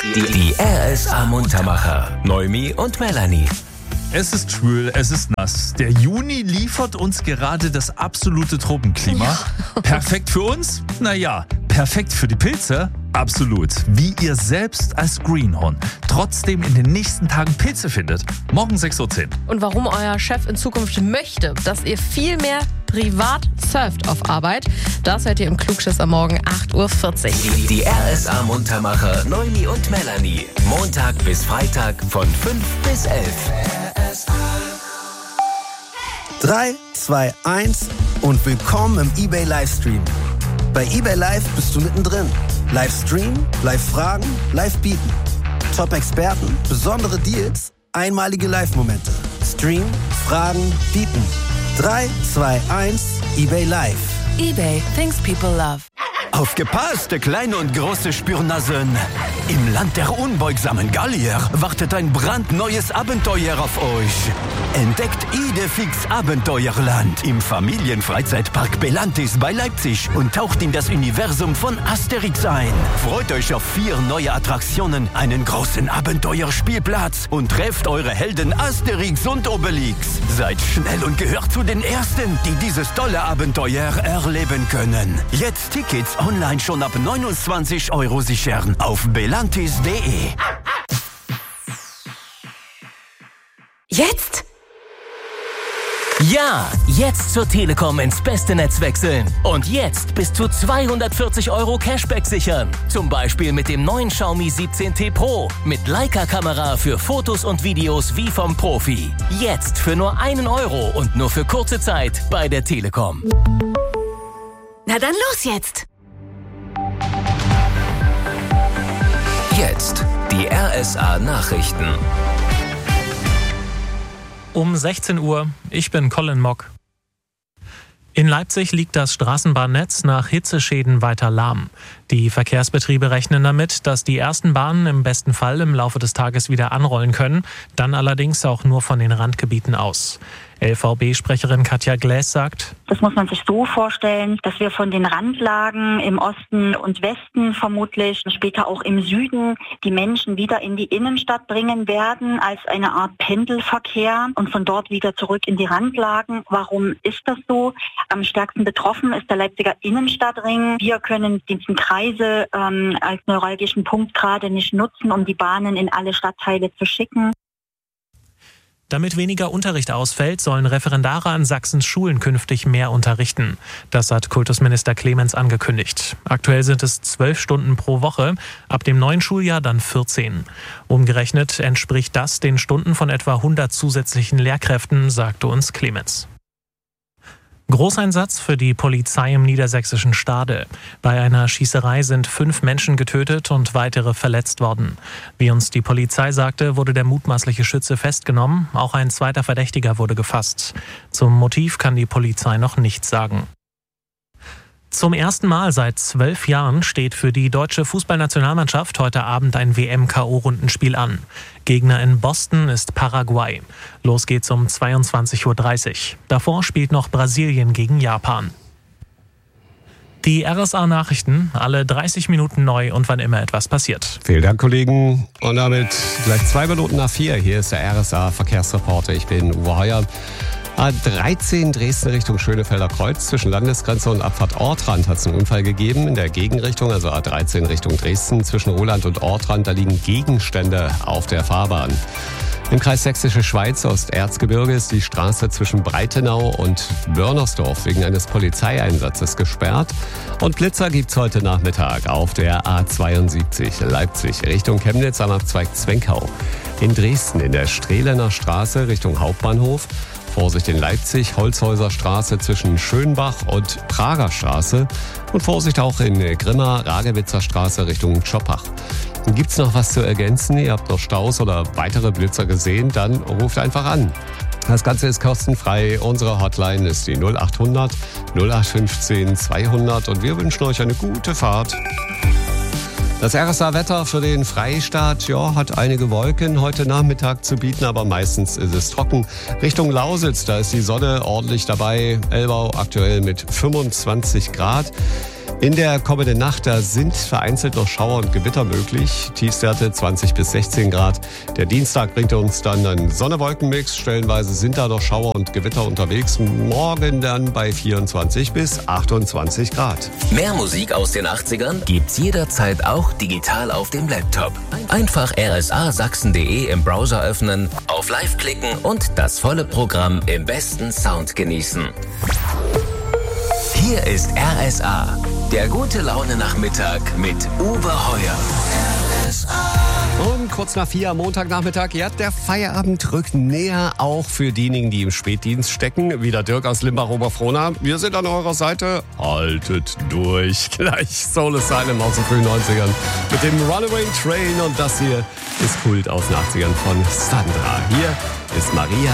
Die RSA Muntermacher. Noemi und Melanie. Es ist schwül, es ist nass. Der Juni liefert uns gerade das absolute Tropenklima. Perfekt für uns? Naja, perfekt für die Pilze? Absolut. Wie ihr selbst als Greenhorn trotzdem in den nächsten Tagen Pilze findet. Morgen 6:10 Uhr. Und warum euer Chef in Zukunft möchte, dass ihr viel mehr privat surft auf Arbeit, das hört ihr im Klugschiss am Morgen 8:40 Uhr. Die RSA Muntermacher Noemi und Melanie. Montag bis Freitag von 5 bis 11. 3, 2, 1 und willkommen im eBay Livestream. Bei eBay Live bist du mittendrin. Live streamen, live fragen, live bieten. Top-Experten, besondere Deals, einmalige Live-Momente. Stream, fragen, bieten. 3, 2, 1, eBay Live. eBay, things people love. Aufgepasst, kleine und große Spürnasen. Im Land der unbeugsamen Gallier wartet ein brandneues Abenteuer auf euch. Entdeckt Idefix Abenteuerland im Familienfreizeitpark Belantis bei Leipzig und taucht in das Universum von Asterix ein. Freut euch auf 4 neue Attraktionen, einen großen Abenteuerspielplatz und trefft eure Helden Asterix und Obelix. Seid schnell und gehört zu den Ersten, die dieses tolle Abenteuer erleben können. Jetzt Tickets online schon ab 29 € sichern auf belantis.de. Jetzt? Ja, jetzt zur Telekom ins beste Netz wechseln. Und jetzt bis zu 240 € Cashback sichern. Zum Beispiel mit dem neuen Xiaomi 17T Pro. Mit Leica-Kamera für Fotos und Videos wie vom Profi. Jetzt für nur 1 € und nur für kurze Zeit bei der Telekom. Na dann los jetzt! Jetzt die RSA Nachrichten. Um 16 Uhr, ich bin Colin Mock. In Leipzig liegt das Straßenbahnnetz nach Hitzeschäden weiter lahm. Die Verkehrsbetriebe rechnen damit, dass die ersten Bahnen im besten Fall im Laufe des Tages wieder anrollen können, dann allerdings auch nur von den Randgebieten aus. LVB-Sprecherin Katja Gläs sagt: Das muss man sich so vorstellen, dass wir von den Randlagen im Osten und Westen vermutlich später auch im Süden die Menschen wieder in die Innenstadt bringen werden als eine Art Pendelverkehr und von dort wieder zurück in die Randlagen. Warum ist das so? Am stärksten betroffen ist der Leipziger Innenstadtring. Wir können diesen Kreisel als neuralgischen Punkt gerade nicht nutzen, um die Bahnen in alle Stadtteile zu schicken. Damit weniger Unterricht ausfällt, sollen Referendare an Sachsens Schulen künftig mehr unterrichten. Das hat Kultusminister Clemens angekündigt. Aktuell sind es 12 Stunden pro Woche, ab dem neuen Schuljahr dann 14. Umgerechnet entspricht das den Stunden von etwa 100 zusätzlichen Lehrkräften, sagte uns Clemens. Großeinsatz für die Polizei im niedersächsischen Stade. Bei einer Schießerei sind 5 Menschen getötet und weitere verletzt worden. Wie uns die Polizei sagte, wurde der mutmaßliche Schütze festgenommen. Auch ein zweiter Verdächtiger wurde gefasst. Zum Motiv kann die Polizei noch nichts sagen. Zum ersten Mal seit 12 Jahren steht für die deutsche Fußballnationalmannschaft heute Abend ein WM-KO-Rundenspiel an. Gegner in Boston ist Paraguay. Los geht's um 22:30 Uhr. Davor spielt noch Brasilien gegen Japan. Die RSA-Nachrichten, alle 30 Minuten neu und wann immer etwas passiert. Vielen Dank, Kollegen. Und damit gleich 2 Minuten nach 4. Hier ist der RSA-Verkehrsreporter. Ich bin Uwe Heuer. A13 Dresden Richtung Schönefelder Kreuz. Zwischen Landesgrenze und Abfahrt Ortrand hat es einen Unfall gegeben. In der Gegenrichtung, also A13 Richtung Dresden, zwischen Roland und Ortrand, da liegen Gegenstände auf der Fahrbahn. Im Kreis Sächsische Schweiz Osterzgebirge ist die Straße zwischen Breitenau und Wörnersdorf wegen eines Polizeieinsatzes gesperrt. Und Blitzer gibt's heute Nachmittag auf der A72 Leipzig Richtung Chemnitz am Abzweig Zwenkau. In Dresden in der Strehlener Straße Richtung Hauptbahnhof. Vorsicht in Leipzig, Holzhäuser Straße zwischen Schönbach und Prager Straße. Und Vorsicht auch in Grimma, Ragewitzer Straße Richtung Schoppach. Gibt's noch was zu ergänzen? Ihr habt noch Staus oder weitere Blitzer gesehen? Dann ruft einfach an. Das Ganze ist kostenfrei. Unsere Hotline ist die 0800 0815 200 und wir wünschen euch eine gute Fahrt. Das RSA-Wetter für den Freistaat hat einige Wolken heute Nachmittag zu bieten, aber meistens ist es trocken. Richtung Lausitz, da ist die Sonne ordentlich dabei. Elbau aktuell mit 25 Grad. In der kommenden Nacht, da sind vereinzelt noch Schauer und Gewitter möglich. Tiefstwerte 20 bis 16 Grad. Der Dienstag bringt uns dann einen Sonne-Wolken-Mix. Stellenweise sind da noch Schauer und Gewitter unterwegs. Morgen dann bei 24 bis 28 Grad. Mehr Musik aus den 80ern gibt's jederzeit auch digital auf dem Laptop. Einfach rsasachsen.de im Browser öffnen, auf Live klicken und das volle Programm im besten Sound genießen. Hier ist RSA, der gute Laune-Nachmittag mit Uwe Heuer. Und kurz nach 4 am Montagnachmittag, ja, der Feierabend rückt näher, auch für diejenigen, die im Spätdienst stecken. Wieder Dirk aus Limbach-Oberfrohna. Wir sind an eurer Seite. Haltet durch. Gleich Soul Asylum aus den frühen 90ern mit dem Runaway Train. Und das hier ist Kult aus den 80ern von Sandra. Hier ist Maria